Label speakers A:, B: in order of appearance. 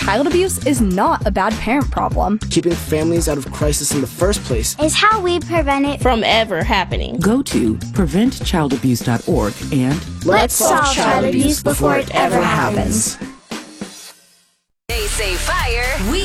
A: child abuse is not a bad parent problem.
B: Keeping families out of crisis in the first place
C: is how we prevent it
D: from ever happening.
E: Go to preventchildabuse.org and
C: let's solve child abuse before it ever happens.
F: They say fire.